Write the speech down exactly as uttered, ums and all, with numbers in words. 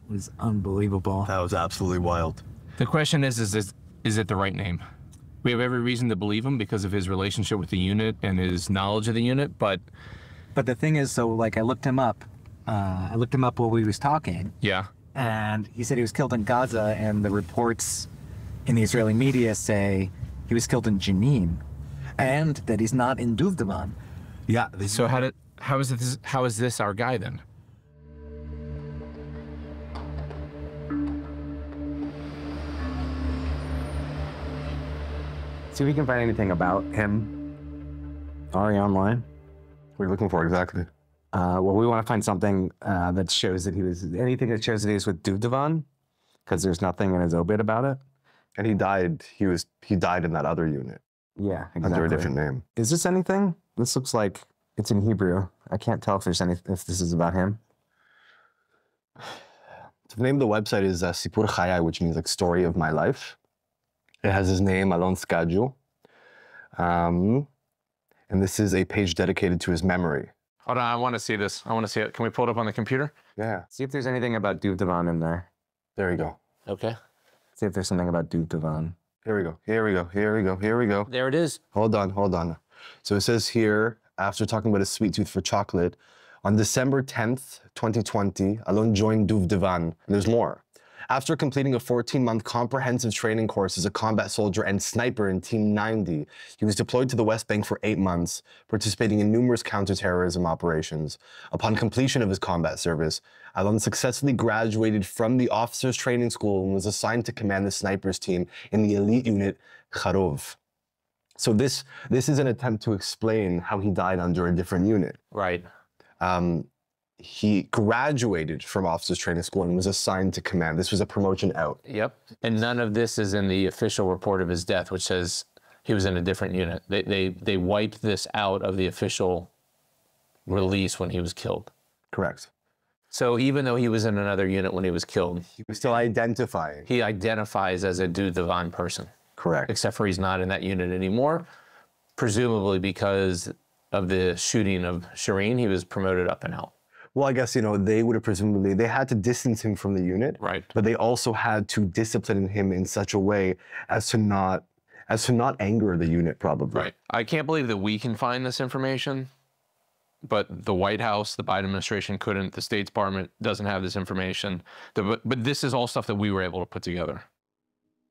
was unbelievable. That was absolutely wild. The question is, is, is, is it the right name? We have every reason to believe him because of his relationship with the unit and his knowledge of the unit, but... But the thing is, so like I looked him up. Uh, I looked him up while we was talking. Yeah. And he said he was killed in Gaza, and the reports in the Israeli media say he was killed in Jenin, and that he's not in Duvdevan. Yeah. So how did, how is this, how is this our guy then? See if we can find anything about him. Ari online. What are you looking for exactly? Uh, well, we want to find something uh, that shows that he was, anything that shows that he was with Duvdevan, because there's nothing in his obit about it. And he died, he was, he died in that other unit. Yeah, exactly. Under a different name. Is this anything? This looks like it's in Hebrew. I can't tell if there's any, if this is about him. So the name of the website is uh, Sipur Chayai, which means like story of my life. It has his name, Alon Skadju. Um, and this is a page dedicated to his memory. Hold on, I want to see this. I want to see it. Can we pull it up on the computer? Yeah. See if there's anything about Duvdevan in there. There you go. Okay. See if there's something about Duvdevan. Here we go, here we go, here we go, here we go. There it is. Hold on, hold on. So it says here, after talking about his sweet tooth for chocolate, on December tenth, twenty twenty, Alon joined Duvdevan. And there's more. After completing a fourteen-month comprehensive training course as a combat soldier and sniper in Team ninety, he was deployed to the West Bank for eight months, participating in numerous counterterrorism operations. Upon completion of his combat service, Alon successfully graduated from the officers' training school and was assigned to command the snipers team in the elite unit Kharov. So this, this is an attempt to explain how he died under a different unit. Right. Um, He graduated from officers training school and was assigned to command. This was a promotion out. Yep. And none of this is in the official report of his death, which says he was in a different unit. They, they, they wiped this out of the official release when he was killed. Correct. So even though he was in another unit when he was killed, He was still identifying. he identifies as a Duvdevan person. Correct. Except for he's not in that unit anymore, presumably because of the shooting of Shireen, he was promoted up and out. Well, I guess, you know, they would have presumably, they had to distance him from the unit. Right. But they also had to discipline him in such a way as to not, as to not anger the unit, probably. Right. I can't believe that we can find this information, but the White House, the Biden administration couldn't, the State Department doesn't have this information. The, but, but this is all stuff that we were able to put together.